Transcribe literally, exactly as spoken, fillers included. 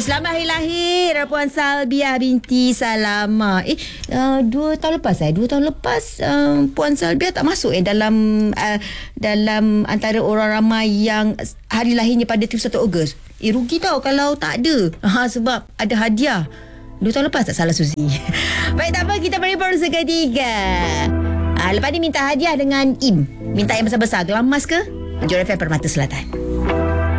Selamat hari lahir Puan Salbiah binti Salama. Eh uh, Dua tahun lepas eh Dua tahun lepas uh, Puan Salbiah tak masuk eh Dalam uh, Dalam antara orang ramai yang hari lahirnya pada tiga puluh satu Ogos. Eh rugi tau kalau tak ada, ha, sebab ada hadiah. Dua tahun lepas tak salah Suzy. Baik, tak apa, kita beri bonus ketiga. Ha, lepas ni minta hadiah dengan Im. Minta yang besar-besar. Gelang emas ke? Jodoh F M Permata Selatan.